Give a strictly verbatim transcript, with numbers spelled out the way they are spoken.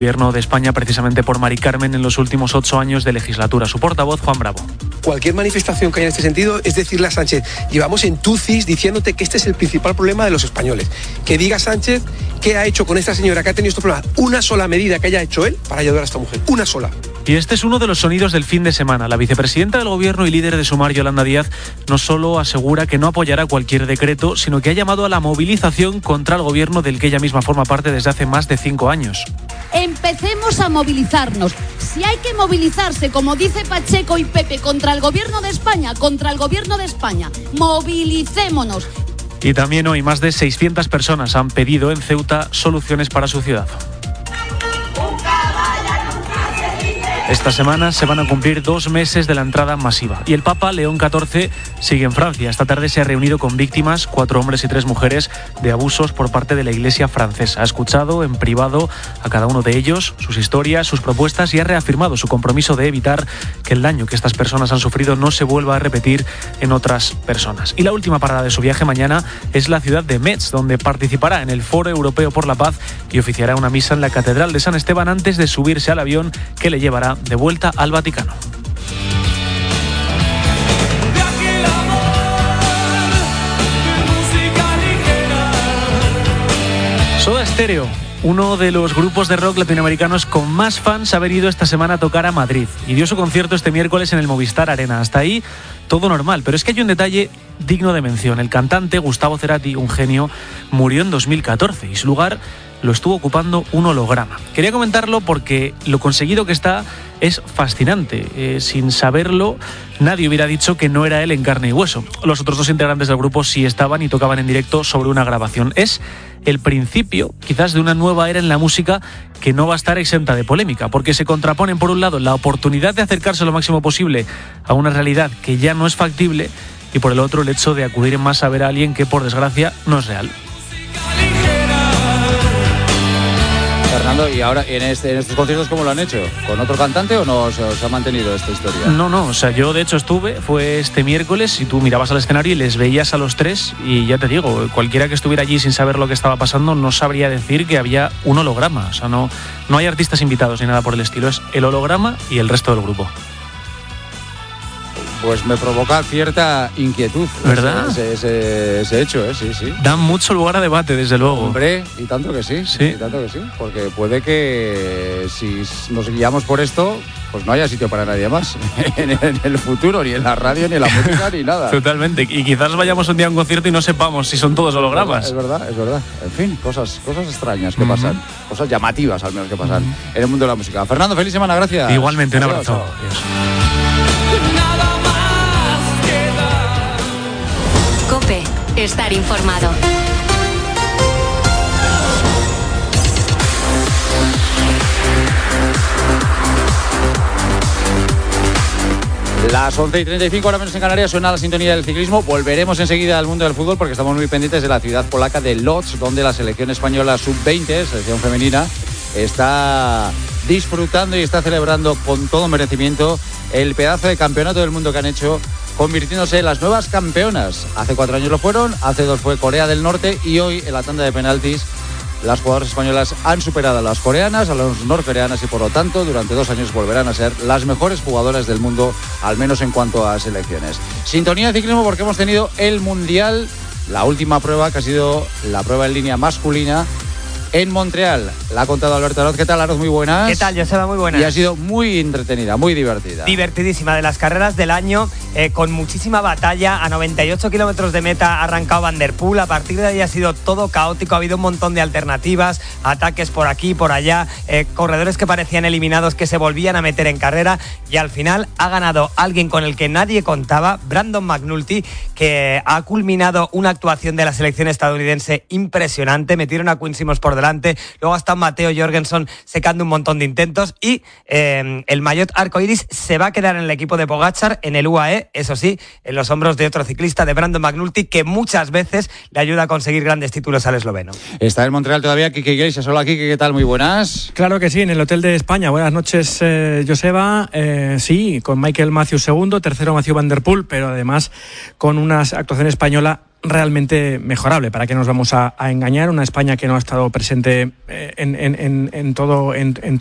Gobierno de España precisamente por Mari Carmen en los últimos ocho años de legislatura. Su portavoz, Juan Bravo. Cualquier manifestación que haya en este sentido es decirle a Sánchez, llevamos en tucis diciéndote que este es el principal problema de los españoles. Que diga Sánchez qué ha hecho con esta señora que ha tenido estos problemas. Una sola medida que haya hecho él para ayudar a esta mujer. Una sola. Y este es uno de los sonidos del fin de semana. La vicepresidenta del Gobierno y líder de Sumar, Yolanda Díaz, no solo asegura que no apoyará cualquier decreto, sino que ha llamado a la movilización contra el Gobierno del que ella misma forma parte desde hace más de cinco años. Empecemos a movilizarnos. Si hay que movilizarse, como dice Pacheco y Pepe, contra el Gobierno de España, contra el Gobierno de España, movilicémonos. Y también hoy más de seiscientas personas han pedido en Ceuta soluciones para su ciudad. Esta semana se van a cumplir dos meses de la entrada masiva y el Papa León catorce sigue en Francia. Esta tarde se ha reunido con víctimas, cuatro hombres y tres mujeres, de abusos por parte de la Iglesia francesa. Ha escuchado en privado a cada uno de ellos, sus historias, sus propuestas y ha reafirmado su compromiso de evitar que el daño que estas personas han sufrido no se vuelva a repetir en otras personas. Y la última parada de su viaje mañana es la ciudad de Metz, donde participará en el Foro Europeo por la Paz y oficiará una misa en la Catedral de San Esteban antes de subirse al avión que le llevará de vuelta al Vaticano. Soda Stereo, uno de los grupos de rock latinoamericanos con más fans, ha venido esta semana a tocar a Madrid y dio su concierto este miércoles en el Movistar Arena. Hasta ahí todo normal, pero es que hay un detalle digno de mención. El cantante Gustavo Cerati, un genio, murió en dos mil catorce y su lugar lo estuvo ocupando un holograma. Quería comentarlo porque lo conseguido que está es fascinante. Eh, sin saberlo, nadie hubiera dicho que no era él en carne y hueso. Los otros dos integrantes del grupo sí estaban y tocaban en directo sobre una grabación. Es el principio, quizás, de una nueva era en la música que no va a estar exenta de polémica, porque se contraponen, por un lado, la oportunidad de acercarse lo máximo posible a una realidad que ya no es factible y, por el otro, el hecho de acudir en masa a ver a alguien que, por desgracia, no es real. Fernando, ¿y ahora en, este, en estos conciertos cómo lo han hecho? ¿Con otro cantante o no se os ha mantenido esta historia? No, no, o sea, yo de hecho estuve, fue este miércoles y tú mirabas al escenario y les veías a los tres y ya te digo, cualquiera que estuviera allí sin saber lo que estaba pasando no sabría decir que había un holograma. O sea, no, no hay artistas invitados ni nada por el estilo, es el holograma y el resto del grupo. Pues me provoca cierta inquietud, ¿verdad? Ese, ese, ese hecho, ¿eh? Sí, sí. Da mucho lugar a debate, desde luego. Hombre, y tanto que sí, sí. Y tanto que sí, porque puede que si nos guiamos por esto, pues no haya sitio para nadie más en, en el futuro, ni en la radio, ni en la música, ni nada. Totalmente, y quizás vayamos un día a un concierto y no sepamos si son todos hologramas. Es verdad, es verdad. En fin, cosas, cosas extrañas que uh-huh. pasan, cosas llamativas al menos que pasan uh-huh. en el mundo de la música. Fernando, feliz semana, gracias. Igualmente, un abrazo. Adiós. COPE, estar informado. Las once y treinta y cinco, ahora menos en Canarias, suena la sintonía del ciclismo. Volveremos enseguida al mundo del fútbol porque estamos muy pendientes de la ciudad polaca de Lodz, donde la selección española sub veinte, selección femenina, está disfrutando y está celebrando con todo merecimiento el pedazo de campeonato del mundo que han hecho, convirtiéndose en las nuevas campeonas. Hace cuatro años lo fueron, hace dos fue Corea del Norte y hoy en la tanda de penaltis las jugadoras españolas han superado a las coreanas, a las norcoreanas y por lo tanto durante dos años volverán a ser las mejores jugadoras del mundo, al menos en cuanto a selecciones. Sintonía de ciclismo porque hemos tenido el Mundial, la última prueba que ha sido la prueba en línea masculina en Montreal. La ha contado Alberto Aroz. ¿Qué tal, Aroz? Muy buenas. ¿Qué tal, Joseba? Muy buenas. Y ha sido muy entretenida, muy divertida. Divertidísima, de las carreras del año, eh, con muchísima batalla. A noventa y ocho kilómetros de meta ha arrancado Van der Poel. A partir de ahí ha sido todo caótico. Ha habido un montón de alternativas, ataques por aquí, por allá, eh, corredores que parecían eliminados que se volvían a meter en carrera. Y al final ha ganado alguien con el que nadie contaba, Brandon McNulty, que ha culminado una actuación de la selección estadounidense impresionante. Metieron a Quinn Simmons por delante. Luego ha estado Matteo Jorgensen secando un montón de intentos. Y eh, el maillot arcoiris se va a quedar en el equipo de Pogačar, en el U A E, eso sí, en los hombros de otro ciclista, de Brandon McNulty, que muchas veces le ayuda a conseguir grandes títulos al esloveno. Está en Montreal todavía Quique Iglesias. Hola, Quique, ¿qué tal? Muy buenas. Claro que sí, en el Hotel de España. Buenas noches, eh, Joseba. Eh, sí, con Michael Matthews segundo, tercero Mathieu Van der Poel, pero además con una actuación española realmente mejorable. ¿Para qué nos vamos a, a engañar? Una España que no ha estado presente en, en, en, en todo, en, en